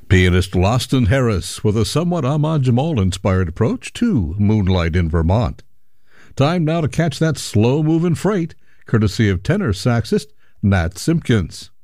Pianist Loston Harris with a somewhat Ahmad Jamal-inspired approach to Moonlight in Vermont. Time now to catch that slow-moving freight, courtesy of tenor saxist Nat Simpkins.